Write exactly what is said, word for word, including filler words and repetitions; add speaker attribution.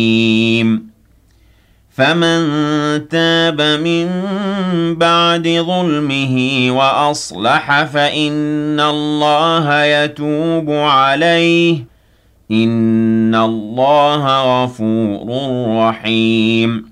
Speaker 1: فمن تاب من بعد ظلمه وأصلح فإن الله يتوب عليه إن الله غفور رحيم